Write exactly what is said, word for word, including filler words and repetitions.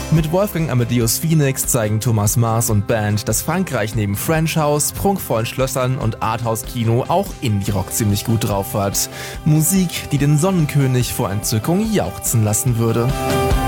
Mit Wolfgang Amadeus Phoenix zeigen Thomas Mars und Band, dass Frankreich neben French House, prunkvollen Schlössern und Arthouse-Kino auch Indie-Rock ziemlich gut drauf hat. Musik, die den Sonnenkönig vor Entzückung jauchzen lassen würde.